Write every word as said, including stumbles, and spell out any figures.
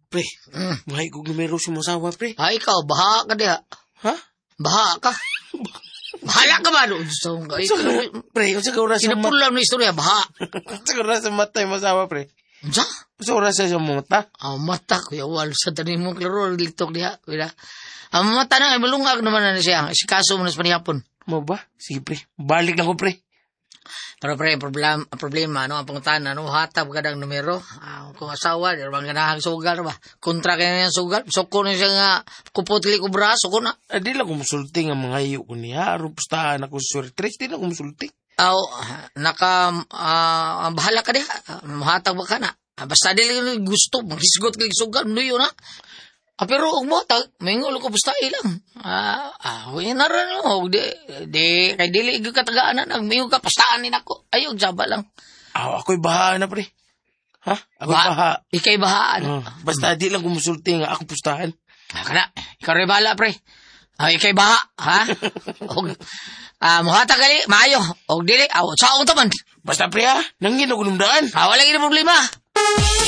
Pre, Mm. mahay kong numero sa masawa, pre. Ah, ikaw, baha ka diha. Ha? Baha ka. Bahala ka ba? Gusto mo ka. Pre, unsa ka oras sa mata? Kinapulam na istorya, baha. Unsa ka oras sa mata yung masawa, pre? Unsa? Unsa oras sa mata? Ang mata, kuya, wal sa tanin mo, klaro, litok diha. Kuya. Ang mata na, ay malungag naman na siya. Si kaso mo na sa panihapon. Mo ba? Sige, pre. Balik lang ko, pre. Pero pre, problem, problema, no, ang pangutan, ano, hatab ka ng numero. Ah, kung asawa, di ba ganahang sugal ba? Kontra ka na yung sugal. So, kung siya nga, kuputli ko braso ko na. Ah, di lang ko musulti nga mga iyo ko niya. Aron pustahan ako sa surtres. Di lang ko musulti. Aw, naka, ah, bahala ka diha. Mahatag ba ka na? Ah, basta di lang gusto, maghisgot ka sugal, no yun, ha? Ah, pero huwag mo, tag, may ngulo ko basta ilang. Ah, ah, huwag na rin mo. Di, di, kay dili ka katagaan na, nagmayog ka, pastaan din ako. Ayog, jaba lang. Ah, ako'y baha na, pre. Ha? Ako'y Ba- baha. Ikay bahaan. Ah, basta di lang ko musulti nga ako pustahan. Ah, kana, ikaw rin bahala, pre. Ah, ikay baha, ha? Og, ah, muhata gali, maayo. Og dili, aw, sa akong taman. Basta, pre, ha? Nangin ako numdaan. Ah, wala gina problema.